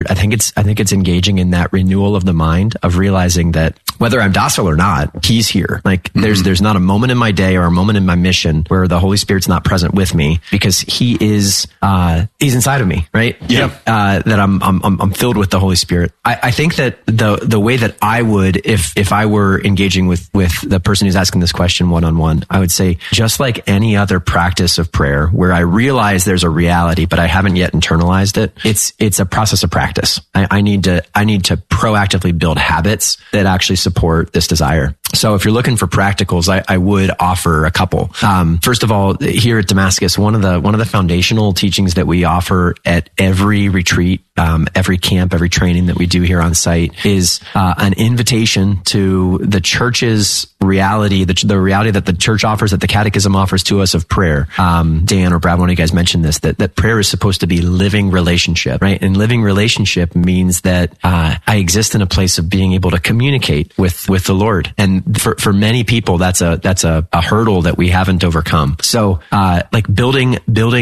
I think it's engaging in that renewal of the mind, of realizing that whether I'm docile or not, he's here. Like there's not a moment in my day or a moment in my mission where the Holy Spirit's not present with me, because he is, he's inside of me, right? Yeah. That I'm filled with the Holy Spirit. I think that the way that I would, if I were engaging with the person who's asking this question one-on-one, I would say, just like any other practice of prayer where I realize there's a reality, but I haven't yet internalized it, it's a process of practice. I need to proactively build habits that actually support this desire. So if you're looking for practicals, I would offer a couple. First of all, here at Damascus, one of the foundational teachings that we offer at every retreat, every camp, every training that we do here on site is an invitation to the church's reality, the reality that the church offers, that the catechism offers to us of prayer. Dan or Brad, one of you guys mentioned this, that prayer is supposed to be living relationship, right? And living relationship means that I exist in a place of being able to communicate with the Lord. And for many people, that's a hurdle that we haven't overcome. So, like building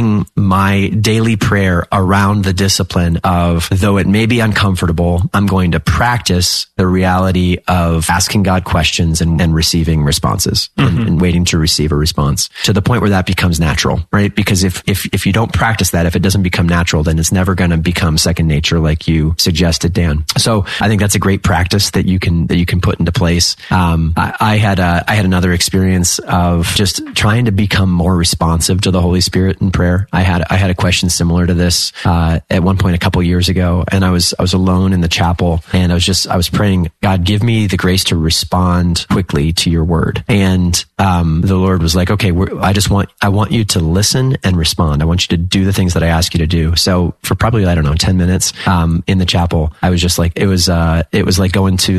my daily prayer around the discipline of, though it may be uncomfortable, I'm going to practice the reality of asking God questions and receiving responses and waiting to receive a response, to the point where that becomes natural, right? Because if you don't practice that, if it doesn't become natural, then it's never going to become second nature, like you suggested, Dan. So I think that's a great practice that you can put into place. I had another experience of just trying to become more responsive to the Holy Spirit in prayer. I had a question similar to this at one point a couple years ago, and I was alone in the chapel, and I was praying, God, give me the grace to respond quickly to your word. And the Lord was like, okay, I want you to listen and respond. I want you to do the things that I ask you to do. So for probably, 10 minutes in the chapel, I was just like, it was like going to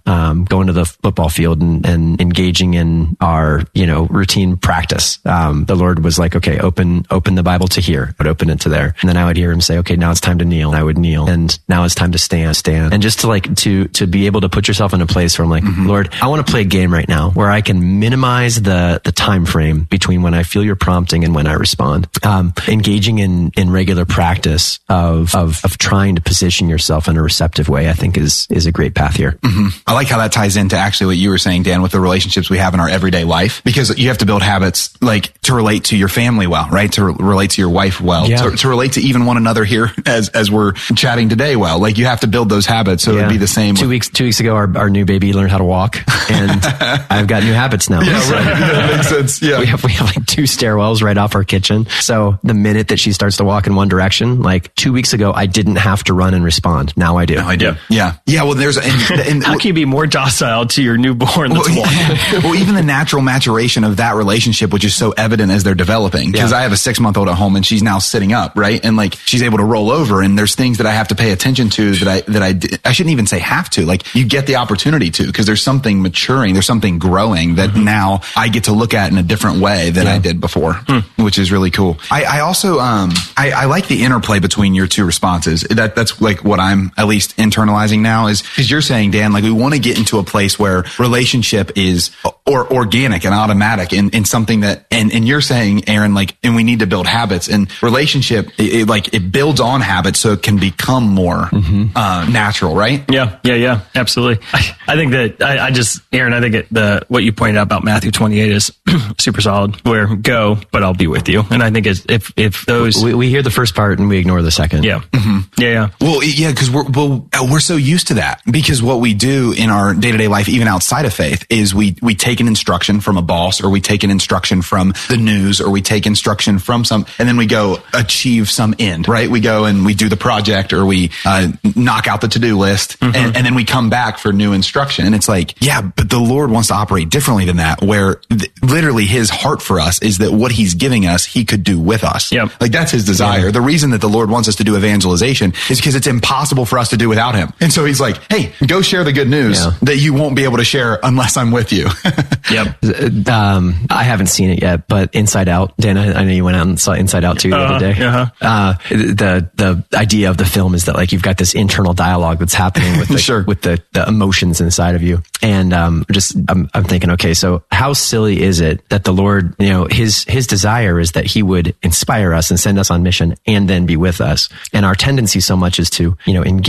the football field and engaging in our, routine practice. The Lord was like, okay, open the Bible to here. I would open it to there. And then I would hear him say, okay, now it's time to kneel. And I would kneel. And now it's time to stand. And just to be able to put yourself in a place where I'm like, Lord, I want to play a game right now where I can minimize the time frame between when I feel your prompting and when I respond. Engaging in regular practice of trying to position yourself in a receptive way, I think is a great path here. I like how that ties into actually what you were saying, Dan, with the relationships we have in our everyday life, because you have to build habits like to relate to your family well, right? To relate to your wife well, to relate to even one another here as we're chatting today well. Like you have to build those habits, so it'd be the same. 2 weeks ago, our new baby learned how to walk, and I've got new habits now. Yeah, right. That makes sense. Yeah. We have like 2 stairwells right off our kitchen. So the minute that she starts to walk in one direction, like 2 weeks ago, I didn't have to run and respond. Now I do. Yeah. Well, there's how can you be more docile to your newborn that's walking? Well, even the natural maturation of that relationship, which is so evident as they're developing, because I have a 6-month-old at home and she's now sitting up, right? And like she's able to roll over, and there's things that I have to pay attention to that I shouldn't even say have to. Like you get the opportunity to, because there's something maturing, there's something growing that now I get to look at in a different way than I did before, which is really cool. I also I like the interplay between your two responses. That's like what I'm at least internalizing now, is because you're saying, Dan, like we want to get into a place where relationship is organic and automatic and something that, and you're saying, Aaron, like, and we need to build habits, and relationship, it builds on habits so it can become more natural, right? Yeah, absolutely. I think that Aaron, I think what you pointed out about Matthew 28 is super solid, where go, but I'll be with you. And I think if those, we hear the first part and we ignore the second. Yeah. Well, yeah, because we're so used to that, because what we do in our day-to-day life, even outside of faith, is we take an instruction from a boss, or we take an instruction from the news, or we take instruction from and then we go achieve some end, right? We go and we do the project, or we knock out the to-do list, and then we come back for new instruction. And it's like, yeah, but the Lord wants to operate differently than that, where literally his heart for us is that what he's giving us, he could do with us. Yep. Like that's his desire. Yeah. The reason that the Lord wants us to do evangelization is because it's impossible for us to do without him. And so he's like, hey, go share the good news that you won't be able to share unless I'm with you. Yep. I haven't seen it yet, but Inside Out, Dan, I know you went out and saw Inside Out too the other day. The idea of the film is that like you've got this internal dialogue that's happening with the emotions inside of you. And I'm thinking, okay, so how silly is it that the Lord, his desire is that he would inspire us and send us on mission and then be with us. And our tendency so much is to, engage